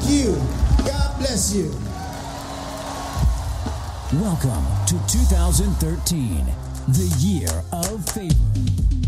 you. God bless you. Welcome to 2013, the year of favor.